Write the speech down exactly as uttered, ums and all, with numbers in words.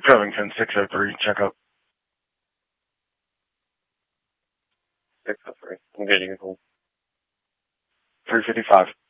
Covington, six oh three, check up. six oh three, engaging call. three fifty-five.